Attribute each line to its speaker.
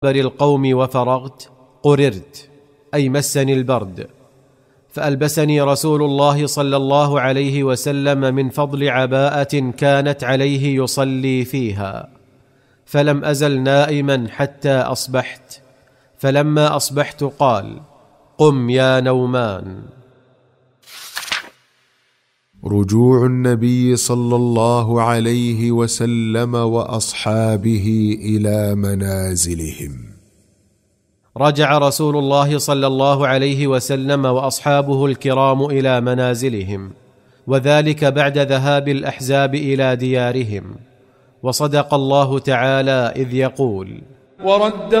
Speaker 1: القوم وفرغت قررت، أي مسني البرد، فألبسني رسول الله صلى الله عليه وسلم من فضل عباءة كانت عليه يصلي فيها، فلم أزل نائما حتى أصبحت، فلما أصبحت قال: قم يا نومان.
Speaker 2: رجوع النبي صلى الله عليه وسلم وأصحابه إلى منازلهم.
Speaker 1: رجع رسول الله صلى الله عليه وسلم وأصحابه الكرام إلى منازلهم، وذلك بعد ذهاب الأحزاب إلى ديارهم. وصدق الله تعالى إذ يقول:
Speaker 3: ورد